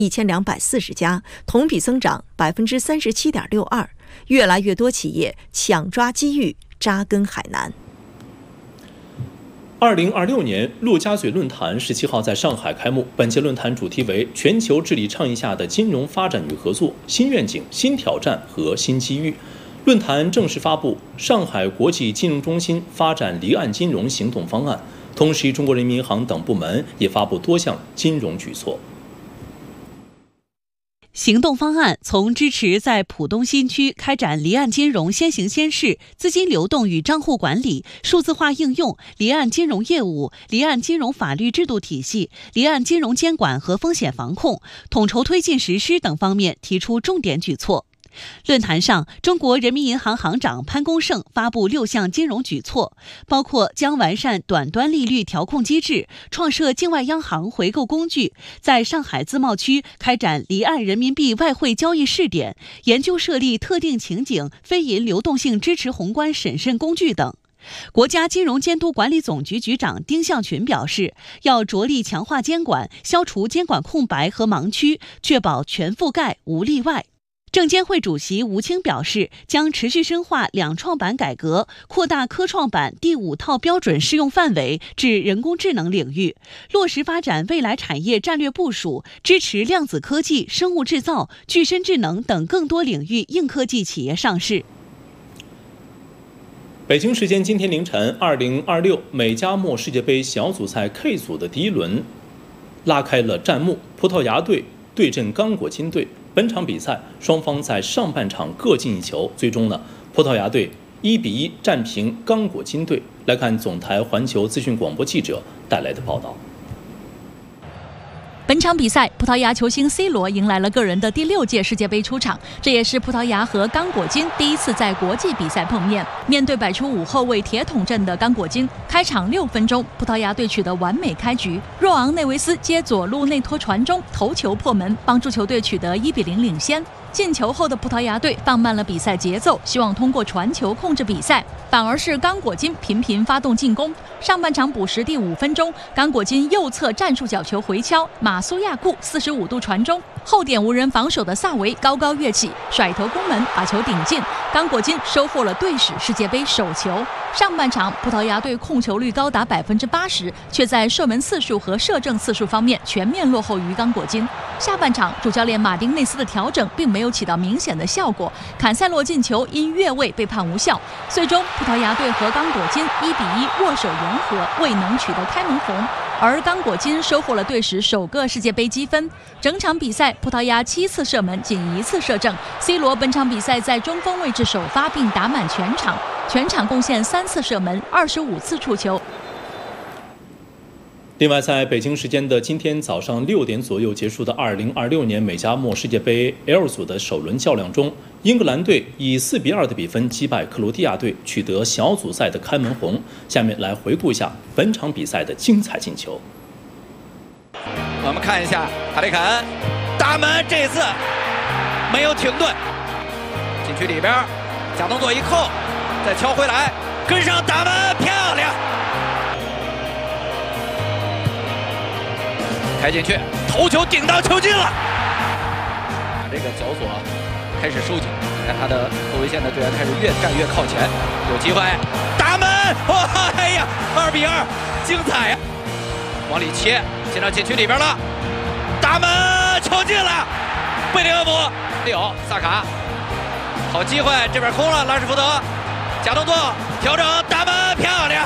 1240家，同比增长37.62%。越来越多企业抢抓机遇，扎根海南。 2026年陆家嘴论坛17号在上海开幕。本届论坛主题为“全球治理倡议下的金融发展与合作：新愿景、新挑战和新机遇”。论坛正式发布上海国际金融中心发展离岸金融行动方案，同时中国人民银行等部门也发布多项金融举措。 行动方案从支持在浦东新区开展离岸金融先行先试、资金流动与账户管理、数字化应用、离岸金融业务、离岸金融法律制度体系、离岸金融监管和风险防控、统筹推进实施等方面提出重点举措。论坛上，中国人民银行行长潘功胜发布6项金融举措，包括将完善短端利率调控机制，创设境外央行回购工具，在上海自贸区开展离岸人民币外汇交易试点，研究设立特定情景非银流动性支持宏观审慎工具等。国家金融监督管理总局局长丁向群表示，要着力强化监管，消除监管空白和盲区，确保全覆盖无例外。证监会主席吴清表示，将持续深化两创板改革，扩大科创板第5套标准适用范围至人工智能领域，落实发展未来产业战略部署，支持量子科技、生物制造、具身智能等更多领域硬科技企业上市。 北京时间今天凌晨，2026美加墨世界杯小组赛 K 组的第一轮拉开了战幕，葡萄牙队对阵刚果金队。本场比赛双方在上半场各进一球，最终葡萄牙队1-1战平刚果金队。来看总台环球资讯广播记者带来的报道。 本场比赛，葡萄牙球星 C 罗迎来了个人的第6届世界杯出场，这也是葡萄牙和刚果金第一次在国际比赛碰面。面对摆出5后卫铁桶阵的刚果金，开场6分钟，葡萄牙队取得完美开局。若昂内维斯接左路内托传中，头球破门，帮助球队取得1-0领先。进球后的葡萄牙队放慢了比赛节奏，希望通过传球控制比赛，反而是刚果金频频发动进攻。上半场补时第5分钟，刚果金右侧战术角球回敲，马苏亚库45度传中，后点无人防守的萨维高高跃起，甩头攻门把球顶进，刚果金收获了队史世界杯首球。上半场，葡萄牙队控球率高达80%，却在射门次数和射正次数方面全面落后于刚果金。下半场，主教练马丁内斯的调整并没有起到明显的效果，坎塞洛进球因越位被判无效。最终，葡萄牙队和刚果金1-1握手言和，未能取得开门红。而刚果金收获了队史首个世界杯积分。整场比赛，葡萄牙7次射门，仅1次射正。C 罗本场比赛在中锋位置首发，并打满全场贡献3次射门，25次触球。 另外，在北京时间的今天早上6点左右结束的2026年美加墨世界杯 L 组的首轮较量中，英格兰队以4-2的比分击败克罗地亚队，取得小组赛的开门红。下面来回顾一下本场比赛的精彩进球。 我们看一下哈里凯恩大门，这次没有停顿，禁区里边假动作一扣，再敲回来，跟上大门，漂亮！开进去，头球顶到球进了，把这个脚锁开始收紧，看他的后卫线的队员开始越站越靠前，有机会打门，哇，哎呀，2-2，精彩呀！往里切，进到禁区里边了，打门，球进了，贝林厄姆有萨卡，好机会，这边空了，拉什福德假动作调整，打门，漂亮！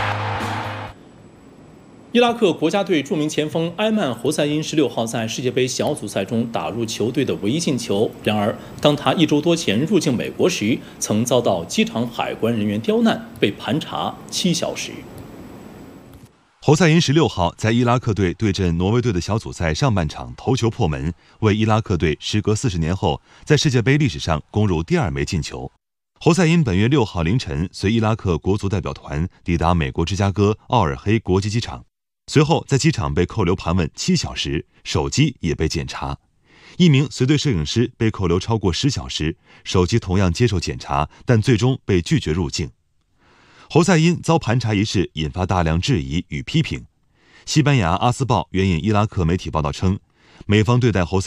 伊拉克国家队著名前锋埃曼·侯赛因16号在世界杯小组赛中打入球队的唯一进球。然而，当他1周多前入境美国时，曾遭到机场海关人员刁难，被盘查7小时。 侯赛因16号在伊拉克队对阵挪威队的小组赛上半场头球破门，为伊拉克队时隔40年后在世界杯历史上攻入第2枚进球。侯赛因本月6号凌晨随伊拉克国足代表团抵达美国芝加哥奥尔黑国际机场。随后在机场被扣留盘问7小时，手机也被检查。一名随队摄影师被扣留超过10小时，手机同样接受检查，但最终被拒绝入境。侯赛因遭盘查一事引发大量质疑与批评。西班牙《阿斯报》援引伊拉克媒体报道称， 美方对待侯赛